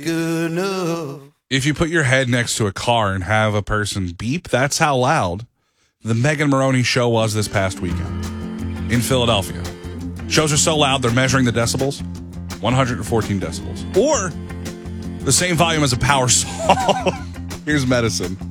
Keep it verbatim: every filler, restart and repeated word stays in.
good enough. If you put your head next to a car and have a person beep, that's how loud the Megan Maroney show was this past weekend in Philadelphia. Shows are so loud, they're measuring the decibels. one hundred fourteen decibels. Or the same volume as a power saw. Here's medicine.